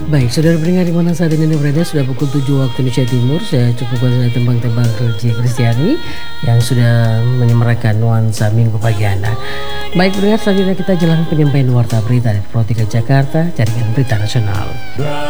Baik, saudara pendengar di mana saat ini Anda berada, sudah pukul 7 waktu Indonesia Timur. Saya cukupkan dengan tembang-tembang Religi Kristiani yang sudah menyemarakan nuansa minggu pagi Anda. Baik pendengar, selanjutnya kita jalan penyampaian warta berita dari Pro 3 Jakarta, Jaringan Berita Nasional.